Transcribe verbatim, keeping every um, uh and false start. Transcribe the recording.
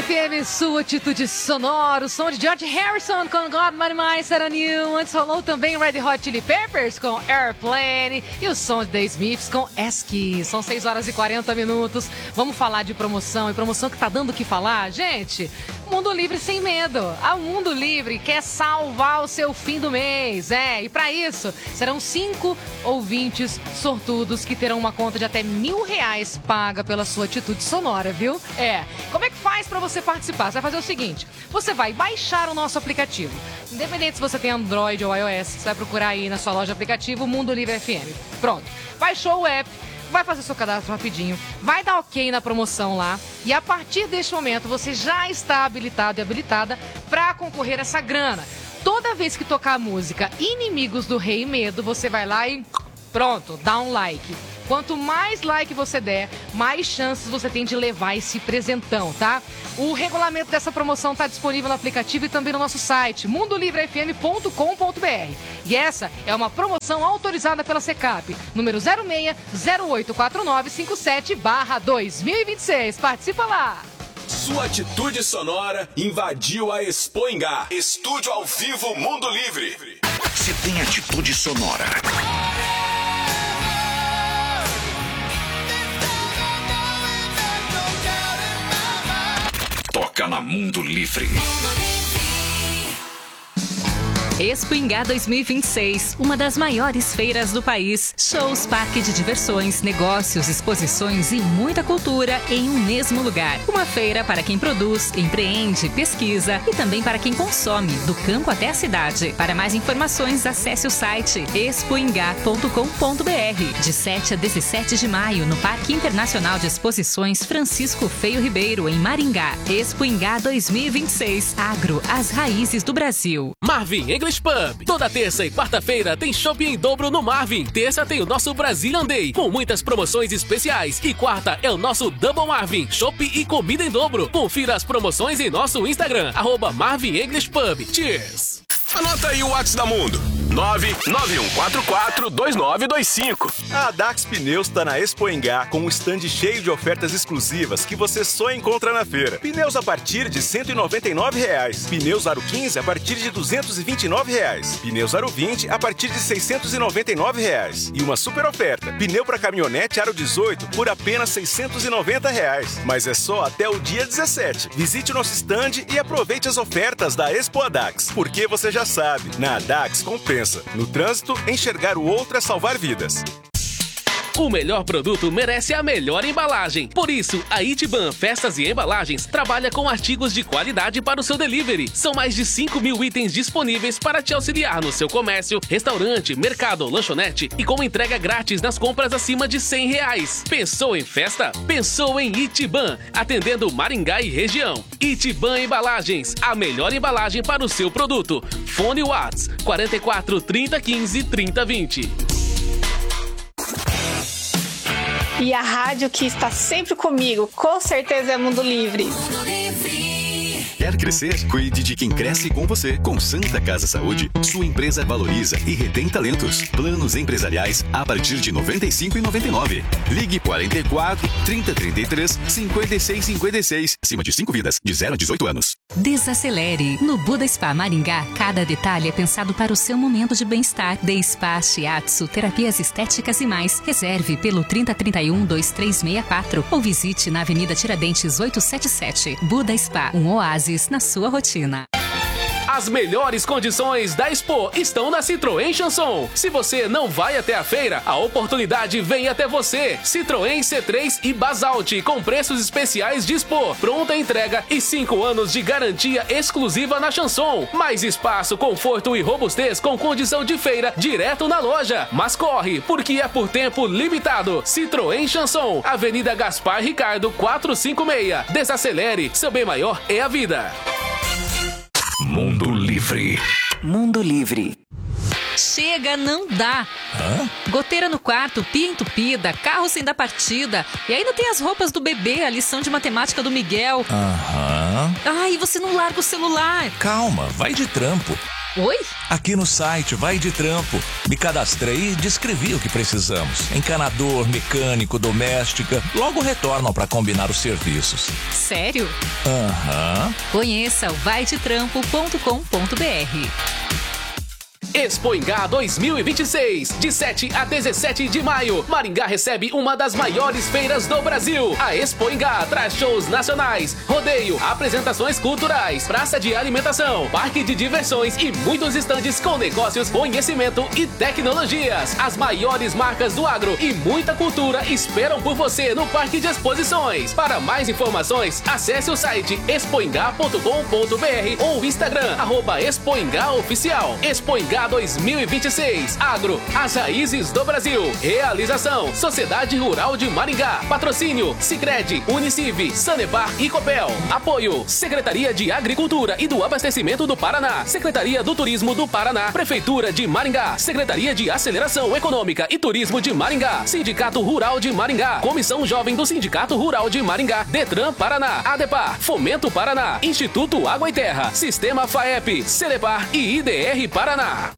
F M, sua atitude sonora, o som de George Harrison com God Money My Sarah New. Antes rolou também Red Hot Chili Peppers com Airplane e o som de The Smiths com Esky. São seis horas e quarenta minutos. Vamos falar de promoção, e promoção que tá dando o que falar. Gente, Mundo Livre sem medo. A Mundo Livre quer salvar o seu fim do mês. É, e para isso, serão cinco ouvintes sortudos que terão uma conta de até mil reais paga pela sua atitude sonora, viu? É. Como é que faz para você participar? Você vai fazer o seguinte: você vai baixar o nosso aplicativo. Independente se você tem Android ou iOS, você vai procurar aí na sua loja de aplicativo Mundo Livre F M. Pronto. Baixou o app. Vai fazer seu cadastro rapidinho, vai dar ok na promoção lá e a partir deste momento você já está habilitado e habilitada para concorrer a essa grana. Toda vez que tocar a música Inimigos do Rei Medo, você vai lá e pronto, dá um like. Quanto mais like você der, mais chances você tem de levar esse presentão, tá? O regulamento dessa promoção está disponível no aplicativo e também no nosso site, mundo livre f m ponto com ponto b r. E essa é uma promoção autorizada pela Secap, número zero seis zero oito quatro nove cinco sete barra dois mil e vinte e seis. Participa lá! Sua atitude sonora invadiu a Expo Ingá. Estúdio ao vivo Mundo Livre. Se tem atitude sonora, toca na Mundo Livre. Expo Ingá dois mil e vinte e seis, uma das maiores feiras do país. Shows, parque de diversões, negócios, exposições e muita cultura em um mesmo lugar. Uma feira para quem produz, empreende, pesquisa e também para quem consome, do campo até a cidade. Para mais informações, acesse o site expo ingá ponto com ponto b r. De sete a dezessete de maio, no Parque Internacional de Exposições Francisco Feio Ribeiro, em Maringá. Expo Ingá dois mil e vinte e seis. Agro, as raízes do Brasil. Marvin English Pub. Toda terça e quarta-feira tem shopping em dobro no Marvin. Terça tem o nosso Brazilian Day, com muitas promoções especiais. E quarta é o nosso Double Marvin, shopping e comida em dobro. Confira as promoções em nosso Instagram, arroba Marvin English Pub. Cheers! Anota aí o WhatsApp da Mundo. nove nove um quatro quatro dois nove dois cinco. A Dax Pneus está na Expo Ingá com um stand cheio de ofertas exclusivas que você só encontra na feira. Pneus a partir de cento e noventa e nove reais. Pneus Aro quinze a partir de duzentos e vinte e nove reais. Pneus Aro vinte a partir de seiscentos e noventa e nove reais. E uma super oferta: pneu para caminhonete Aro dezoito por apenas seiscentos e noventa reais. Mas é só até o dia dezessete. Visite o nosso stand e aproveite as ofertas da Expo Adax. Porque você já sabe, na Adax compensa. No trânsito, enxergar o outro é salvar vidas. O melhor produto merece a melhor embalagem. Por isso, a Itiban Festas e Embalagens trabalha com artigos de qualidade para o seu delivery. São mais de cinco mil itens disponíveis para te auxiliar no seu comércio, restaurante, mercado ou lanchonete e com entrega grátis nas compras acima de cem reais. Pensou em festa? Pensou em Itiban, atendendo Maringá e região. Itiban Embalagens, a melhor embalagem para o seu produto. Fone Whats quatro quatro, trinta, quinze, trinta, vinte. E a rádio que está sempre comigo, com certeza, é Mundo Livre. Quer crescer? Cuide de quem cresce com você. Com Santa Casa Saúde, sua empresa valoriza e retém talentos. Planos empresariais a partir de noventa e cinco reais e noventa e nove centavos. Ligue quarenta e quatro, trinta, trinta e três, cinquenta e seis, cinquenta e seis. Acima de cinco vidas, de zero a dezoito anos. Desacelere. No Buda Spa Maringá, cada detalhe é pensado para o seu momento de bem-estar. Day Spa, Shiatsu, terapias estéticas e mais. Reserve pelo trinta, trinta e um, vinte e três sessenta e quatro ou visite na Avenida Tiradentes oitocentos e setenta e sete. Buda Spa, um oásis na sua rotina. As melhores condições da Expo estão na Citroën Chanson. Se você não vai até a feira, a oportunidade vem até você. Citroën C três e Basalt com preços especiais de Expo, pronta entrega e cinco anos de garantia exclusiva na Chanson. Mais espaço, conforto e robustez com condição de feira direto na loja. Mas corre, porque é por tempo limitado. Citroën Chanson, Avenida Gaspar Ricardo quatrocentos e cinquenta e seis. Desacelere, seu bem maior é a vida. Mundo Livre. Mundo Livre. Chega, não dá. Hã? Goteira no quarto, pia entupida, carro sem dar partida. E ainda tem as roupas do bebê, a lição de matemática do Miguel. Aham. Ai, você não larga o celular. Calma, vai de trampo. Oi? Aqui no site Vai de Trampo. Me cadastrei e descrevi o que precisamos. Encanador, mecânico, doméstica. Logo retornam para combinar os serviços. Sério? Aham. Uhum. Conheça o vai de trampo ponto com ponto b r. Expoingá dois mil e vinte e seis, de sete a dezessete de maio, Maringá recebe uma das maiores feiras do Brasil. A Expoingá traz shows nacionais, rodeio, apresentações culturais, praça de alimentação, parque de diversões e muitos estandes com negócios, conhecimento e tecnologias. As maiores marcas do agro e muita cultura esperam por você no Parque de Exposições. Para mais informações, acesse o site expoingá ponto com ponto b r ou o Instagram, arroba Expoingá Oficial. Expoingá dois mil e vinte e seis. Agro, as raízes do Brasil. Realização, Sociedade Rural de Maringá. Patrocínio, Sicredi, Uniciv, Sanepar e Copel. Apoio, Secretaria de Agricultura e do Abastecimento do Paraná. Secretaria do Turismo do Paraná. Prefeitura de Maringá. Secretaria de Aceleração Econômica e Turismo de Maringá. Sindicato Rural de Maringá. Comissão Jovem do Sindicato Rural de Maringá. Detran Paraná. Adepar, Fomento Paraná. Instituto Água e Terra. Sistema FAEP, Celepar e I D R Paraná.